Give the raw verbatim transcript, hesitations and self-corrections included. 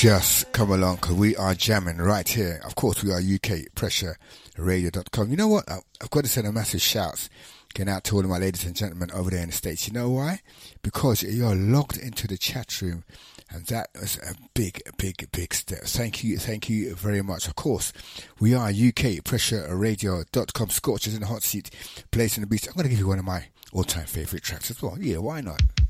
Just come along because we are jamming right here. Of course, we are U K Pressure Radio dot com. You know what? I've got to send a massive shout going out to all of my ladies and gentlemen over there in the States. You know why? Because you're logged into the chat room, and that was a big, big, big step. Thank you, thank you very much. Of course, we are U K Pressure Radio dot com. Scorchers in the hot seat, Place in the Beast. I'm going to give you one of my all-time favourite tracks as well. Yeah, why not?